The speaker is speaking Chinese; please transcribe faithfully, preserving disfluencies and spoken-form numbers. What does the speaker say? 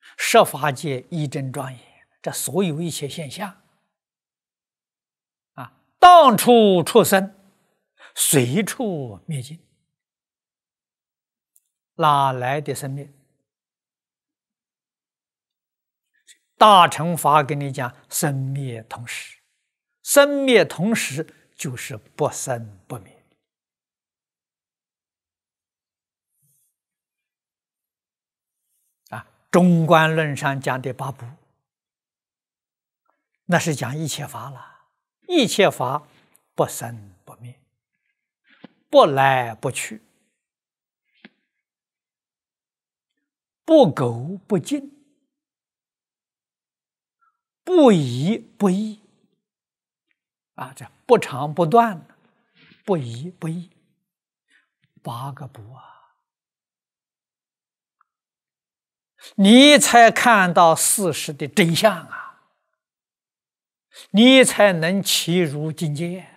十法界一真庄严，这所有一切现象啊，当处出生，随处灭尽，哪来的生灭？大乘法跟你讲，生灭同时，生灭同时就是不生不灭。啊，中观论上讲的八部，那是讲一切法了，一切法不生不灭，不来不去，不垢不净，不移不异，啊，这不长不断，不移不异，八个不啊，你才看到事实的真相啊，你才能契入境界。